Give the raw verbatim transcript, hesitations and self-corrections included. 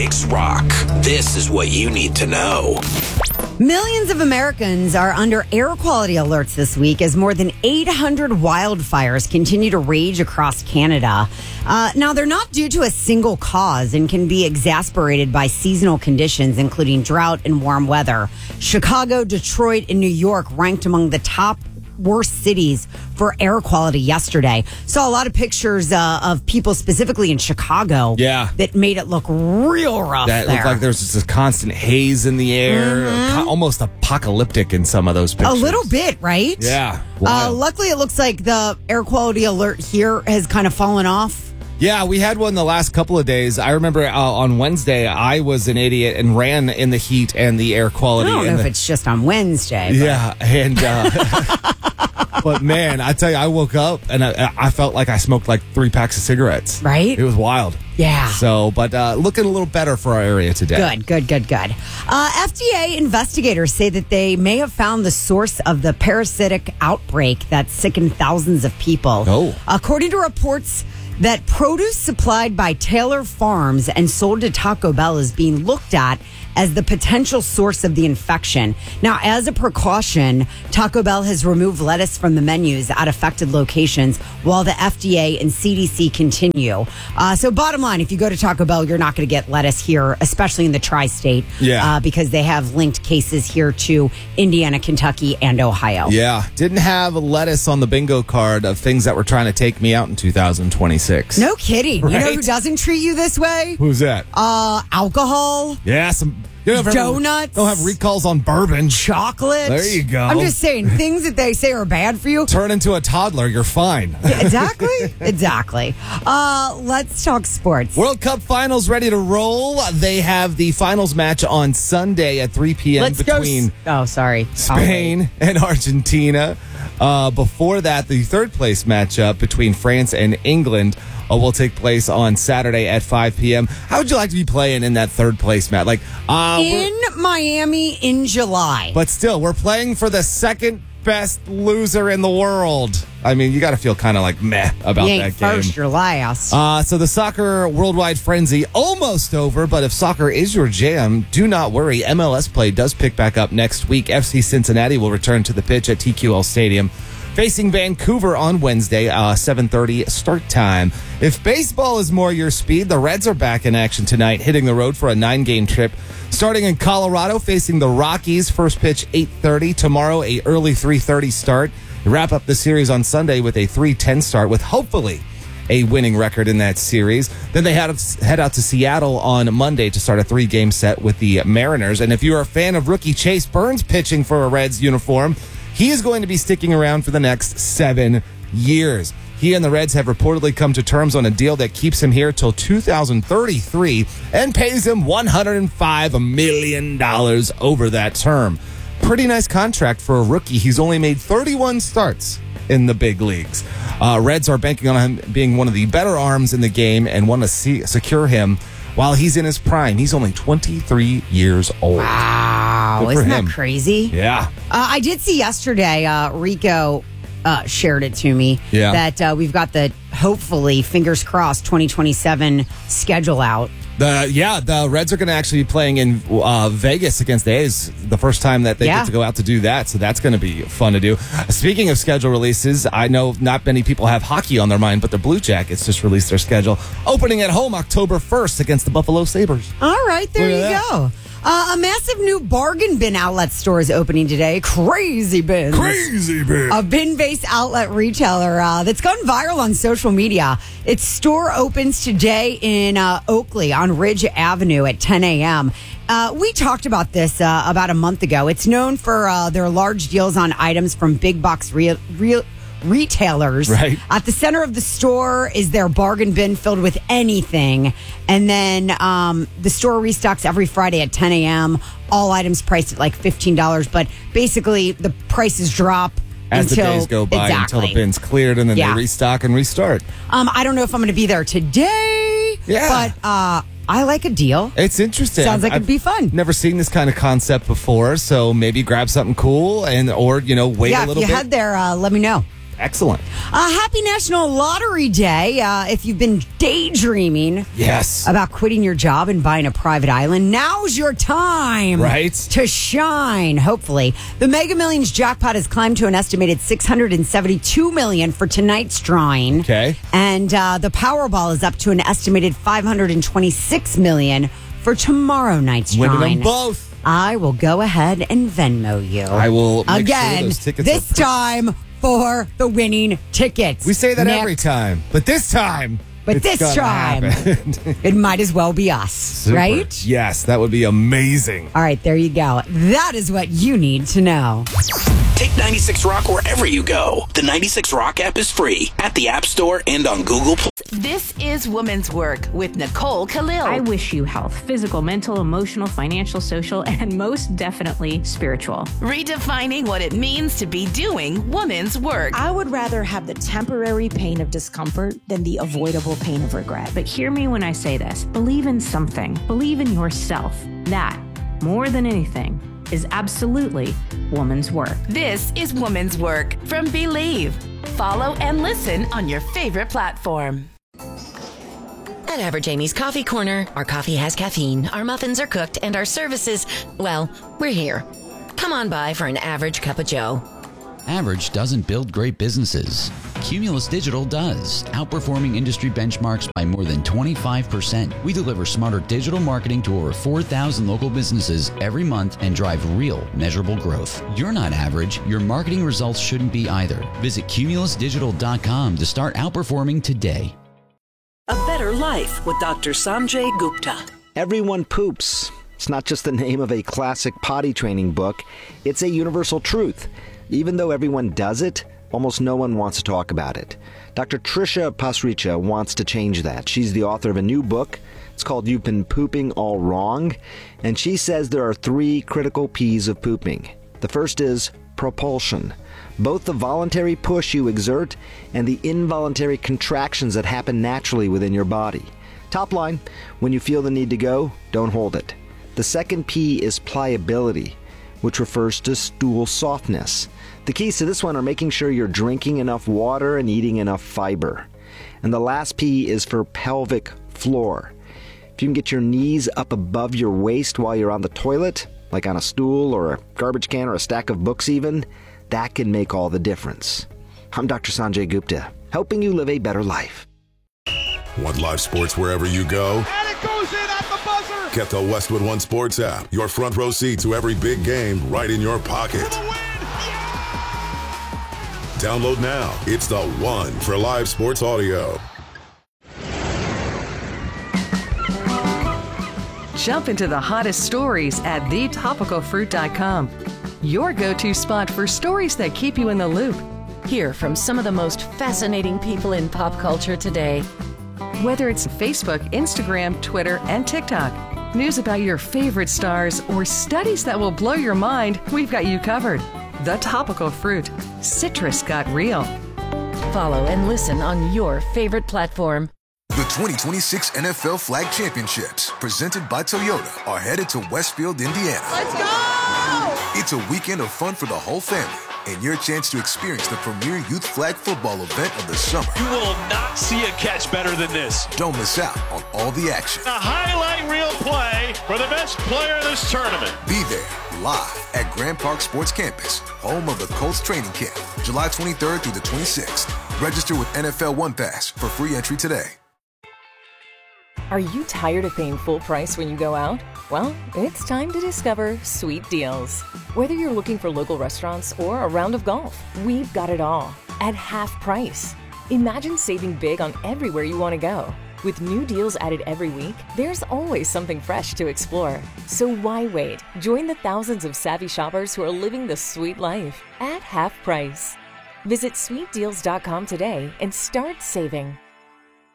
six Rock. This is what you need to know. Millions of Americans are under air quality alerts this week as more than eight hundred wildfires continue to rage across Canada. Uh, now, they're not due to a single cause and can be exacerbated by seasonal conditions, including drought and warm weather. Chicago, Detroit, and New York ranked among the top worst cities for air quality yesterday. Saw a lot of pictures uh, of people specifically in Chicago Yeah. that made it look real rough That there. looked like there's just a constant haze in the air, Mhm. co- almost apocalyptic in some of those A pictures. little bit, right? Yeah. Uh, Wild. luckily, it looks like the air quality alert here has kind of fallen off. Yeah, we had one the last couple of days. I remember uh, on Wednesday, I was an idiot and ran in the heat and the air I quality. don't know and if the- it's just on Wednesday. but- Yeah, and uh, but man, I tell you, I woke up and I, I felt like I smoked like three packs of cigarettes. Right? It was wild. Yeah. So, but uh, looking a little better for our area today. Good, good, good, good. Uh, F D A investigators say that they may have found the source of the parasitic outbreak that sickened thousands of people. Oh. According to reports that produce supplied by Taylor Farms and sold to Taco Bell is being looked at as the potential source of the infection. Now, as a precaution, Taco Bell has removed lettuce from the menus at affected locations while the F D A and C D C continue. Uh, so bottom line, if you go to Taco Bell, you're not going to get lettuce here, especially in the tri-state, Yeah. uh, because they have linked cases here to Indiana, Kentucky, and Ohio. Yeah, didn't have lettuce on the bingo card of things that were trying to take me out in two thousand twenty-six. No kidding. You know who Right? doesn't treat you this way? Who's that? Uh, alcohol, Yeah, some you know, Donuts. Don't have recalls on bourbon. chocolate. There you go. I'm just saying, things that they say are bad for you. Turn into a toddler, you're fine. Yeah, exactly. exactly. Uh, let's talk sports. World Cup finals ready to roll. They have the finals match on Sunday at three p.m. Let's go. between s- Oh, sorry. Spain and Argentina. Uh, before that, the third place matchup between France and England uh, will take place on Saturday at five p.m. How would you like to be playing in that third place match? Like, uh, we're- In Miami in July. but still, we're playing for the second best loser in the world. I mean, you got to feel kind of like meh about you ain't that game. first, you're last. Uh, so the soccer worldwide frenzy almost over, but if soccer is your jam, do not worry. M L S play does pick back up next week. F C Cincinnati will return to the pitch at T Q L Stadium, facing Vancouver on Wednesday, uh, seven thirty start time. If baseball is more your speed, the Reds are back in action tonight, hitting the road for a nine-game trip. Starting in Colorado, facing the Rockies. First pitch, eight thirty. Tomorrow, a early three thirty start. Wrap up the series on Sunday with a three ten start with hopefully a winning record in that series. Then they head, head out to Seattle on Monday to start a three-game set with the Mariners. And if you're a fan of rookie Chase Burns pitching for a Reds uniform, he is going to be sticking around for the next seven years. He and the Reds have reportedly come to terms on a deal that keeps him here till two thousand thirty-three and pays him one hundred five million dollars over that term. Pretty nice contract for a rookie. He's only made thirty-one starts in the big leagues. Uh, Reds are banking on him being one of the better arms in the game and want to see, secure him while he's in his prime. He's only twenty-three years old. Wow. Good for Isn't him. that crazy? Yeah. Uh, I did see yesterday, uh, Rico uh, shared it to me, Yeah. that uh, we've got the, hopefully, fingers crossed, twenty twenty-seven schedule out. The yeah, the Reds are going to actually be playing in uh, Vegas against the A's the first time that they Yeah. get to go out to do that. So that's going to be fun to do. Speaking of schedule releases, I know not many people have hockey on their mind, but the Blue Jackets just released their schedule, opening at home October first against the Buffalo Sabres. All right, there Look you at that. go. Uh, a massive new bargain bin outlet store is opening today. Crazy Bins. Crazy big. A bin-based outlet retailer uh, that's gone viral on social media. Its store opens today in uh, Oakley on Ridge Avenue at ten a.m. Uh, we talked about this uh, about a month ago. It's known for uh, their large deals on items from big box real, real retailers. Right. At the center of the store is their bargain bin filled with anything. And then um, the store restocks every Friday at ten a.m. All items priced at like fifteen dollars. But basically, the prices drop As until, the days go by exactly. until the bin's cleared and then Yeah. they restock and restart. Um, I don't know if I'm going to be there today. Yeah. But uh, I like a deal. It's interesting. Sounds like it'd be fun. Never seen this kind of concept before, so maybe grab something cool and or you know wait yeah, a little if you bit. head there, uh, let me know. Excellent. Uh, happy National Lottery Day. Uh, if you've been daydreaming Yes. about quitting your job and buying a private island, now's your time. Right. To shine, hopefully. The Mega Millions jackpot has climbed to an estimated six hundred seventy-two million dollars for tonight's drawing. Okay. And uh, the Powerball is up to an estimated five hundred twenty-six million dollars for tomorrow night's Winning drawing. them both. I will go ahead and Venmo you. I will make Again, sure those tickets this are- time for the winning tickets. We say that Nick, every time, but this time. But it's this gonna time, happen. it might as well be us, Super. right? Yes, that would be amazing. All right, there you go. That is what you need to know. Take ninety-six Rock wherever you go. The ninety-six Rock app is free at the App Store and on Google Play. This is Women's Work with Nicole Khalil. I wish you health, physical, mental, emotional, financial, social, and most definitely spiritual. Redefining what it means to be doing women's work. I would rather have the temporary pain of discomfort than the avoidable pain of regret. But hear me when I say this. Believe in something. Believe in yourself. That, more than anything, is absolutely woman's work. This is Women's Work from Believe. Follow and listen on your favorite platform. At Average Amy's Coffee Corner, our coffee has caffeine, our muffins are cooked, and our services, well, we're here. Come on by for an average cup of joe. Average doesn't build great businesses. Cumulus Digital does, outperforming industry benchmarks by more than twenty-five percent. We deliver smarter digital marketing to over four thousand local businesses every month and drive real, measurable growth. You're not average. Your marketing results shouldn't be either. Visit cumulus digital dot com to start outperforming today. A Better Life with Doctor Sanjay Gupta. Everyone poops. It's not just the name of a classic potty training book. It's a universal truth. Even though everyone does it, almost no one wants to talk about it. Doctor Trisha Pasricha wants to change that. She's the author of a new book. It's called You've Been Pooping All Wrong. And she says there are three critical P's of pooping. The first is propulsion. Both the voluntary push you exert and the involuntary contractions that happen naturally within your body. Top line, when you feel the need to go, don't hold it. The second P is pliability, which refers to stool softness. The keys to this one are making sure you're drinking enough water and eating enough fiber. And the last P is for pelvic floor. If you can get your knees up above your waist while you're on the toilet, like on a stool or a garbage can or a stack of books even, that can make all the difference. I'm Doctor Sanjay Gupta, helping you live a better life. Want live sports wherever you go? And it goes in at the buzzer! Get the Westwood One Sports app. Your front row seat to every big game right in your pocket. Download now. It's the one for live sports audio. Jump into the hottest stories at the topical fruit dot com. Your go-to spot for stories that keep you in the loop. Hear from some of the most fascinating people in pop culture today. Whether it's Facebook, Instagram, Twitter, and TikTok, news about your favorite stars, or studies that will blow your mind, we've got you covered. The Topical Fruit. Citrus got real. Follow and listen on your favorite platform. The twenty twenty-six N F L Flag Championships, presented by Toyota, are headed to Westfield, Indiana. Let's go! It's a weekend of fun for the whole family and your chance to experience the premier youth flag football event of the summer. You will not see a catch better than this. Don't miss out on all the action. A highlight reel play for the best player in this tournament. Be there live at Grand Park Sports Campus, home of the Colts training camp, July twenty-third through the twenty-sixth. Register with N F L One Pass for free entry today. Are you tired of paying full price when you go out? Well, it's time to discover Sweet Deals. Whether you're looking for local restaurants or a round of golf, we've got it all at half price. Imagine saving big on everywhere you want to go. With new deals added every week, there's always something fresh to explore. So why wait? Join the thousands of savvy shoppers who are living the sweet life at half price. Visit sweet deals dot com today and start saving.